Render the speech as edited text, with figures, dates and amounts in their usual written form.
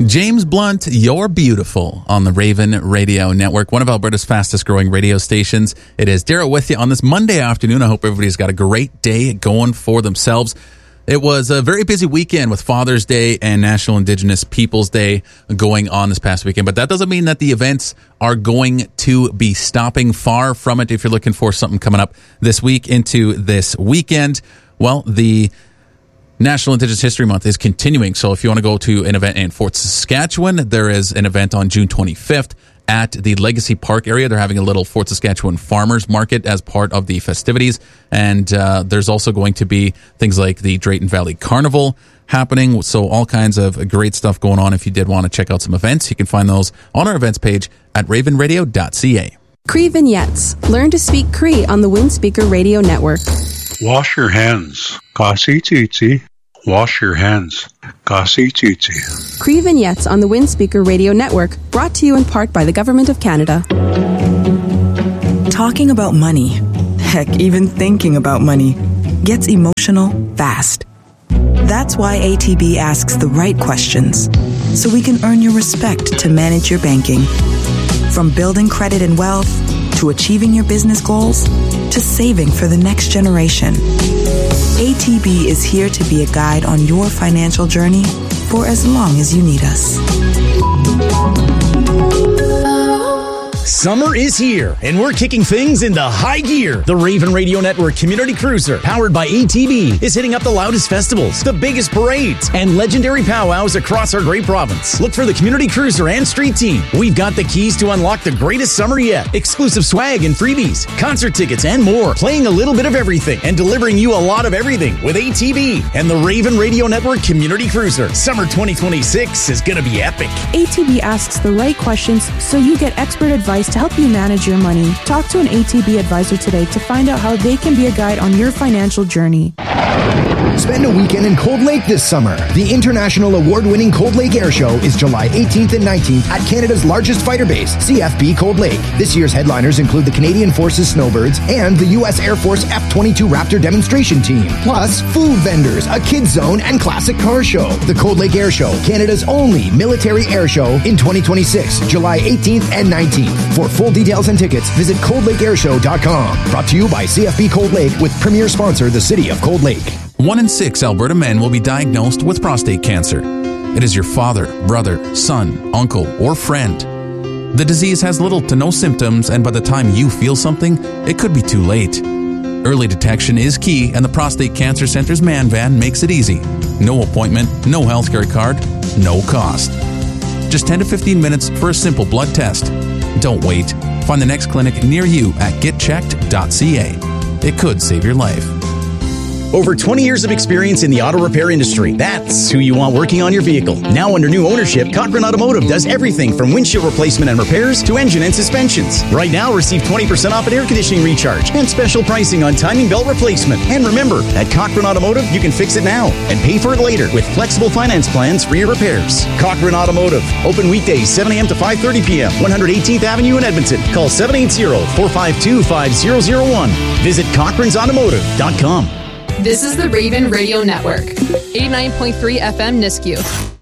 James Blunt, You're Beautiful on the Raven Radio Network, one of Alberta's fastest growing radio stations. It is Darrell with you on this Monday afternoon. I hope everybody's got a great day going for themselves. It was a very busy weekend with Father's Day and National Indigenous Peoples Day going on this past weekend, but that doesn't mean that the events are going to be stopping. Far from it. If you're looking for something coming up this week into this weekend, well, the National Indigenous History Month is continuing. So if you want to go to an event in Fort Saskatchewan, there is an event on June 25th at the Legacy Park area. They're having a little Fort Saskatchewan farmers market as part of the festivities. And there's also going to be things like the Drayton Valley Carnival happening. So all kinds of great stuff going on. If you did want to check out some events, you can find those on our events page at ravenradio.ca. Cree Vignettes. Learn to speak Cree on the Windspeaker Radio Network. Wash your hands. Kasi titi. Wash your hands. Kasi titi. Cree Vignettes on the Windspeaker Radio Network, brought to you in part by the Government of Canada. Talking about money, heck, even thinking about money, gets emotional fast. That's why ATB asks the right questions, so we can earn your respect to manage your banking. From building credit and wealth, to achieving your business goals, to saving for the next generation. ATB is here to be a guide on your financial journey for as long as you need us. Summer is here, and we're kicking things into high gear. The Raven Radio Network Community Cruiser, powered by ATB, is hitting up the loudest festivals, the biggest parades, and legendary powwows across our great province. Look for the Community Cruiser and Street Team. We've got the keys to unlock the greatest summer yet. Exclusive swag and freebies, concert tickets, and more. Playing a little bit of everything and delivering you a lot of everything with ATB and the Raven Radio Network Community Cruiser. Summer 2026 is going to be epic. ATB asks the right questions so you get expert advice to help you manage your money. Talk to an ATB advisor today to find out how they can be a guide on your financial journey. Spend a weekend in Cold Lake this summer. The international award-winning Cold Lake Air Show is July 18th and 19th at Canada's largest fighter base, CFB Cold Lake. This year's headliners include the Canadian Forces Snowbirds and the U.S. Air Force F-22 Raptor demonstration team. Plus, food vendors, a kids zone, and classic car show. The Cold Lake Air Show, Canada's only military air show in 2026, July 18th and 19th. For full details and tickets, visit coldlakeairshow.com. Brought to you by CFB Cold Lake with premier sponsor, the City of Cold Lake. 1 in 6 Alberta men will be diagnosed with prostate cancer. It is your father, brother, son, uncle, or friend. The disease has little to no symptoms, and by the time you feel something, it could be too late. Early detection is key, and the Prostate Cancer Center's Man Van makes it easy. No appointment, no healthcare card, no cost. Just 10 to 15 minutes for a simple blood test. Don't wait. Find the next clinic near you at getchecked.ca. It could save your life. Over 20 years of experience in the auto repair industry. That's who you want working on your vehicle. Now under new ownership, Cochrane Automotive does everything from windshield replacement and repairs to engine and suspensions. Right now, receive 20% off an air conditioning recharge and special pricing on timing belt replacement. And remember, at Cochrane Automotive, you can fix it now and pay for it later with flexible finance plans for your repairs. Cochrane Automotive. Open weekdays 7 a.m. to 5:30 p.m. 118th Avenue in Edmonton. Call 780-452-5001. Visit cochranesautomotive.com. This is the Raven Radio Network. 89.3 FM Nisku.